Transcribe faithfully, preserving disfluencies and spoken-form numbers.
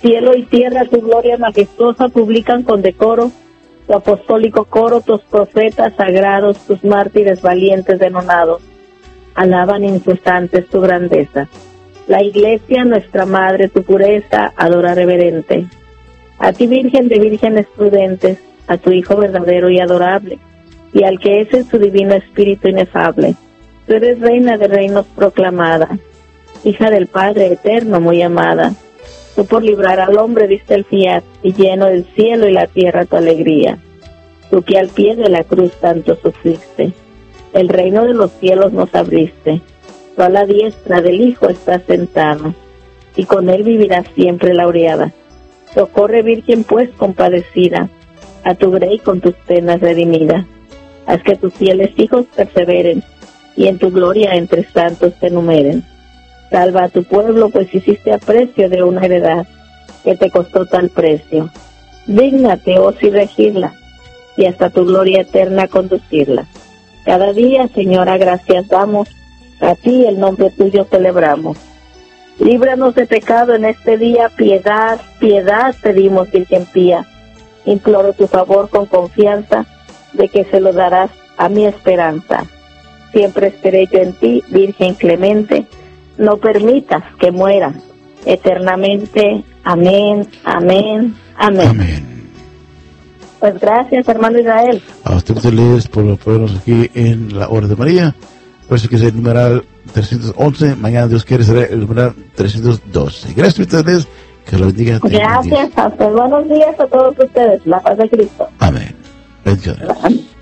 Cielo y tierra tu gloria majestuosa publican con decoro, tu apostólico coro, tus profetas sagrados, tus mártires valientes denonados, alaban incesantes tu grandeza. La Iglesia, nuestra Madre, tu pureza, adora reverente. A ti, Virgen de vírgenes prudentes, a tu Hijo verdadero y adorable, y al que es en su divino espíritu inefable. Tú eres reina de reinos proclamada, hija del Padre eterno muy amada. Tú por librar al hombre diste el fiat, y lleno el cielo y la tierra tu alegría. Tú que al pie de la cruz tanto sufriste, el reino de los cielos nos abriste. Tú a la diestra del Hijo estás sentada, y con él vivirás siempre laureada. Socorre, Virgen, pues, compadecida, a tu grey con tus penas redimida. Haz que tus fieles hijos perseveren, y en tu gloria entre santos te numeren. Salva a tu pueblo, pues hiciste aprecio de una heredad que te costó tal precio. Dígnate, oh sí, regirla, y hasta tu gloria eterna conducirla. Cada día, Señora, gracias damos, a ti el nombre tuyo celebramos. Líbranos de pecado en este día, piedad, piedad pedimos, Virgen pía. Imploro tu favor con confianza, de que se lo darás a mi esperanza. Siempre esperé yo en ti, Virgen clemente, no permitas que muera eternamente. Amén, amén, amén. Amén. Pues gracias, hermano Israel. A usted feliz por ponernos aquí en la hora de María. Por eso que es el numeral trescientos once. Mañana, Dios quiere, será el numeral trescientos doce. Gracias a ustedes. Que lo bendiga. Gracias a ustedes. Buenos días a todos ustedes. La paz de Cristo. Amén. Bendiciones. Amén.